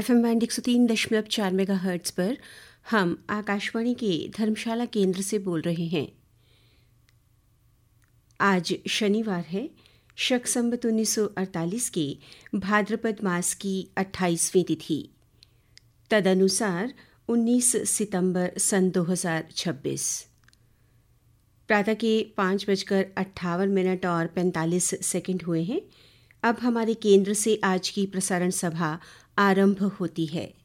FM band 103.4 megahertz पर हम आकाशवाणी के धर्मशाला केंद्र से बोल रहे हैं। आज शनिवार है, शक संवत 1948 के भाद्रपद मास की 28वीं तिथि, तदनुसार 19 सितंबर सन 2026। प्रातः के 5:58 और 45 सेकंड हुए हैं। अब हमारे केंद्र से आज की प्रसारण सभा आरंभ होती है।